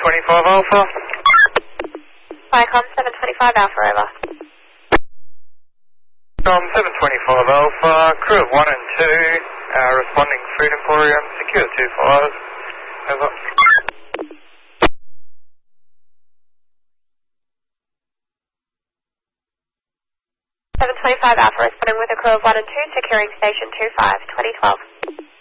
725 Alpha. Viacom 725 Alpha, over. 725 Alpha, crew of 1 and 2, responding Food Emporium, secure 2 fires. Over. 725 Alpha, responding with a crew of 1 and 2, securing station 25, 2012.